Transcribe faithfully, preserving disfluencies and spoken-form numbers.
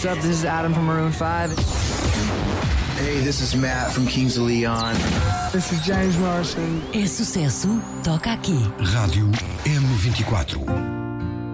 up? This is Adam from Maroon five. Hey, this is Matt from Kings of Leon. This is James Morrison. É sucesso, toca aqui. Rádio M vinte e quatro.